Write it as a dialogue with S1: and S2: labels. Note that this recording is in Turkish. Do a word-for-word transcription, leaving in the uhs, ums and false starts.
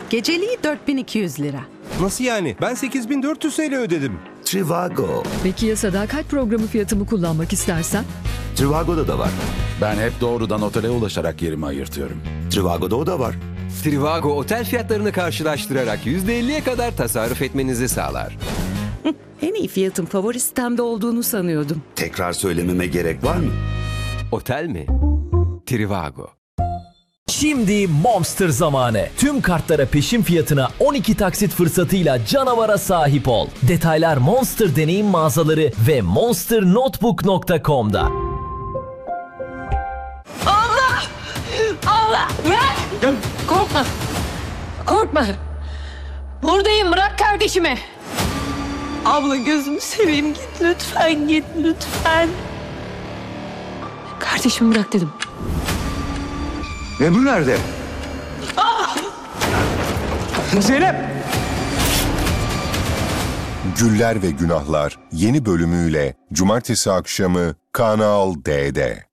S1: Geceliği dört bin iki yüz lira.
S2: Nasıl yani? Ben sekiz bin dört yüz T L ödedim.
S3: Trivago.
S4: Peki ya sadakat programı fiyatımı kullanmak istersen?
S3: Trivago'da da var.
S5: Ben hep doğrudan otele ulaşarak yerimi ayırtıyorum.
S3: Trivago'da o da var.
S6: Trivago otel fiyatlarını karşılaştırarak yüzde elliye kadar tasarruf etmenizi sağlar.
S1: En iyi fiyatın favori sitemde olduğunu sanıyordum.
S3: Tekrar söylememe gerek var mı?
S6: Otel mi? Trivago.
S7: Şimdi Monster zamanı. Tüm kartlara peşin fiyatına on iki taksit fırsatıyla canavara sahip ol. Detaylar Monster deneyim mağazaları ve monster notebook nokta com'da.
S8: Allah! Allah! Ver! Korkma! Korkma! Buradayım, bırak kardeşimi! Abla gözümü seveyim, git lütfen, git lütfen. Kardeşimi bırak dedim.
S3: Ebru nerede?
S2: Zeynep!
S9: Güller ve Günahlar yeni bölümüyle Cumartesi akşamı Kanal D'de.